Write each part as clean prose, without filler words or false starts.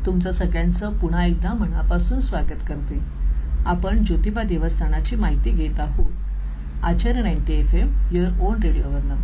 तुमचं सगळ्यांचं पुन्हा एकदा मनापासून स्वागत करते. आपण ज्योतिबा देवस्थानाची माहिती घेत आहोत आचार्य 90 FM युअर ओन रेडिओवरनं.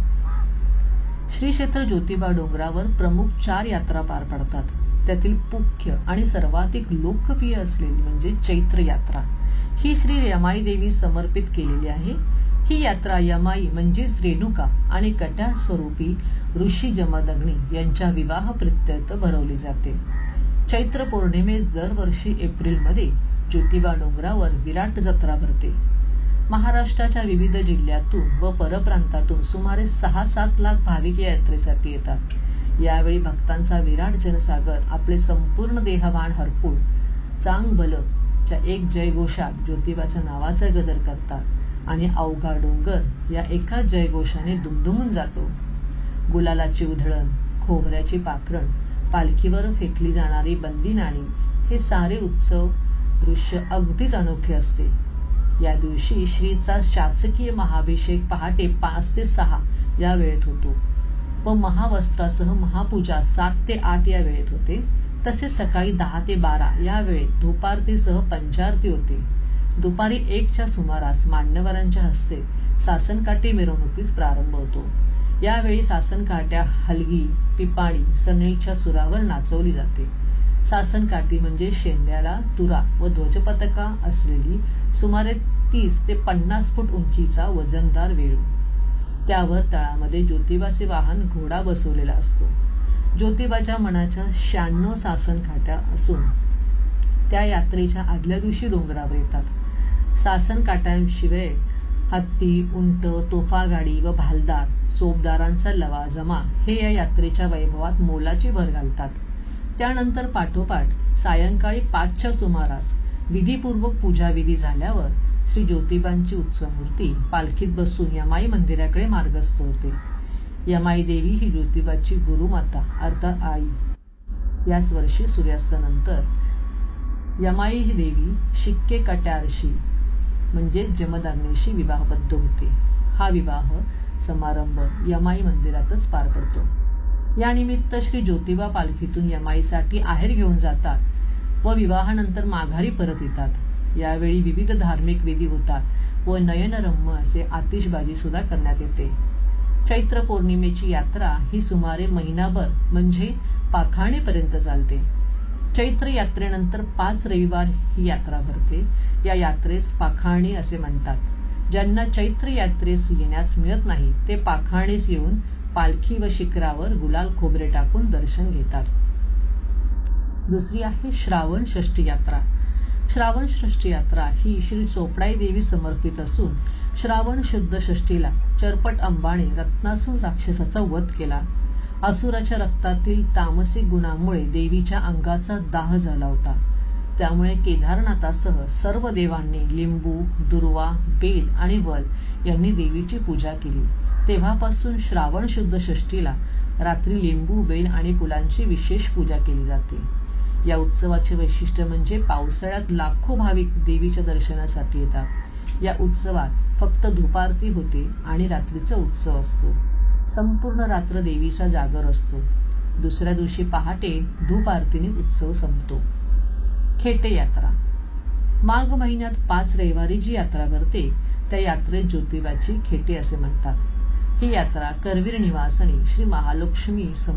श्री क्षेत्र ज्योतिबा डोंगरावर प्रमुख 4 यात्रा पार पडतात. त्यातील मुख्य आणि सर्वाधिक लोकप्रिय असलेली म्हणजे चैत्र यात्रा. ही श्री यमाई देवी समर्पित केलेली आहे. ही यात्रा यमाई म्हणजेच रेणुका आणि कट्या स्वरूपी ऋषी जमदग्नी यांच्या विवाह प्रित्यर्थ भरवली जाते. चैत्र पौर्णिमेस दरवर्षी एप्रिलमध्ये ज्योतिबा डोंगरावर विराट जत्रा भरते. महाराष्ट्राच्या विविध जिल्ह्यातून व परप्रांतातून सुमारे 6-7 लाख भाविक या यात्रेसाठी येतात. यावेळी भक्तांचा विराट जनसागर आपले संपूर्ण देहवान हरपून चांग भलच्या एक जयघोषात ज्योतिबाच्या नावाचा गजर करतात आणि अवघा डोंगर या एका जयघोषाने दुमदुमून जातो. गुलालाची उधळण, खोबऱ्याची पाखरण, पालखीवर फेकली जाणारी बंदी नाणी हे सारे उत्सव दृश्य अगदीच अनोखे असते. या दिवशी श्रीचा शासकीय महाभिषेक पहाटे 5 ते 6 या वेळेत होतो व महावस्त्रासह महापूजा 7 ते 8 या वेळेत होते. तसेच सकाळी 10 ते 12 या वेळेत धूपारतीसह पंचारती होते. दुपारी 1च्या सुमारास मान्यवरांच्या हस्ते सासनकाठी मिरवणुकीस प्रारंभ होतो. यावेळी सासनकाठ्या हलगी, पिपाणी, सनईच्या सुरावर नाचवली जाते. सासनकाठी म्हणजे शेंड्याला तुरा व ध्वजपताका असलेली सुमारे 30 ते 50 फूट उंचीचा वजनदार वेळू. त्यावर तळामध्ये ज्योतिबाचे वाहन घोडा बसवलेला असतो. ज्योतिबाच्या मनाच्या 96 सासनकाठ्या असून त्या यात्रेच्या आदल्या दिवशी डोंगरावर येतात. सासनकाठ्यांशिवाय हत्ती, उंट, तोफागाडी व भालदार, चोपदारांचा लवाजमा हे या यात्रेच्या वैभवात मोलाची भर घालतात. त्यानंतर पाठोपाठ सायंकाळी 5च्या सुमारास विधीपूर्वक पूजाविधी झाल्यावर श्री ज्योतिबांची उत्सवमूर्ती पालखीत बसून यमाई मंदिराकडे मार्गस्थ होते. यमाई देवी ही ज्योतिबाची गुरुमाता अर्थात आई. याच वर्षी सूर्यास्तानंतर यमाई ही देवी शिक्के कट्यारशी म्हणजे जमदग्नीशी विवाहबद्ध होते. हा विवाह समारंभ यमाई मंदिरातच पार पडतो. यानिमित्त श्री ज्योतिबा पालखीतून यमाईसाठी आहेर घेऊन जातात व विवाहानंतर माघारी परत येतात. यावेळी विविध धार्मिक विधी होतात व नयनरम्य असे आतिषबाजी सुद्धा करण्यात येते. चैत्र पौर्णिमेची यात्रा ही सुमारे महिनाभर म्हणजे पाखाणीपर्यंत चालते. चैत्र यात्रेनंतर 5 रविवार ही यात्रा भरते. या यात्रेस पाखाणी असे म्हणतात. ज्यांना चैत्र यात्रेस येण्यास मिळत नाही ते पाखाणीस येऊन पालखी व शिखरावर गुलाल खोबरे टाकून दर्शन घेतात. दुसरी आहे श्रावण षष्ठी यात्रा. श्रावण षष्ठी यात्रा ही श्री चोपडाई देवी समर्पित असून श्रावण शुद्ध षष्ठीला चरपट अंबाने रत्नासूर राक्षसाचा वध केला. असुराच्या रक्तातील तामसिक गुणामुळे देवीच्या अंगाचा दाह झाला होता. त्यामुळे केदारनाथासह सर्व देवांनी लिंबू, दुर्वा, बेल आणि वल यांनी देवीची पूजा केली. तेव्हापासून श्रावण शुद्ध षष्ठीला रात्री लिंबू, बेल आणि फुलांची विशेष पूजा केली जाते. या उत्सवाचे वैशिष्ट्य म्हणजे पावसाळ्यात लाखो भाविक देवीच्या दर्शनासाठी येतात. या उत्सवात फक्त धूपारती होते आणि रात्रीचा उत्सव असतो. संपूर्ण रात्र देवीचा जागर असतो. दुसऱ्या दिवशी पहाटे धूप आरतीने उत्सव संपतो. खेटे यात्रा. माघ महिन्यात 5 रविवारी जी यात्रा भरते त्या यात्रेत ज्योतिबाची खेटे असे म्हणतात. ही यात्रा करवीर निवासनी श्री महालक्ष्मी